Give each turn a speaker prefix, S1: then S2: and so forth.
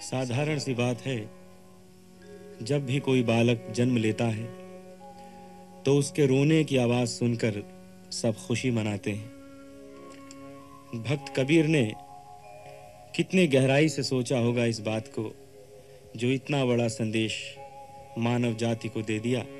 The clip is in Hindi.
S1: साधारण सी बात है, जब भी कोई बालक जन्म लेता है तो उसके रोने की आवाज सुनकर सब खुशी मनाते हैं। भक्त कबीर ने कितनी गहराई से सोचा होगा इस बात को, जो इतना बड़ा संदेश मानव जाति को दे दिया।